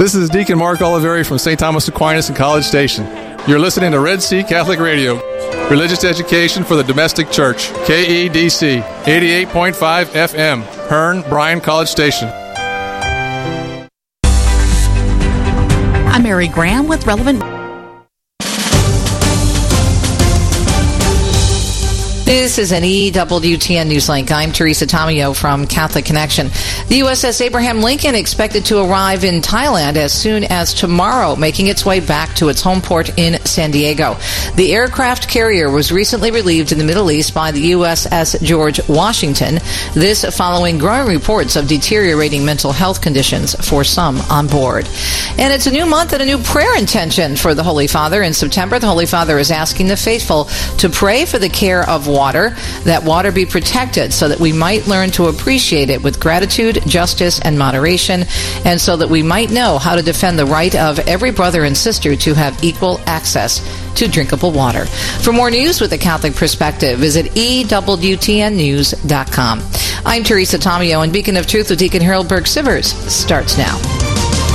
This is Deacon Mark Oliveri from St. Thomas Aquinas and College Station. You're listening to Red Sea Catholic Radio, religious education for the domestic church. KEDC, 88.5 FM, Hearn, Bryan College Station. I'm Mary Graham with Relevant. This is an EWTN Newslink. I'm Teresa Tomeo from Catholic Connection. The USS Abraham Lincoln expected to arrive in Thailand as soon as tomorrow, making its way back to its home port in San Diego. The aircraft carrier was recently relieved in the Middle East by the USS George Washington, this following growing reports of deteriorating mental health conditions for some on board. And it's a new month and a new prayer intention for the Holy Father. In September, the Holy Father is asking the faithful to pray for the care of water, that water be protected so that we might learn to appreciate it with gratitude, justice, and moderation, and so that we might know how to defend the right of every brother and sister to have equal access to drinkable water. For more news with a Catholic perspective, visit EWTNnews.com. I'm Teresa Tomeo, and Beacon of Truth with Deacon Harold Burke Sivers starts now.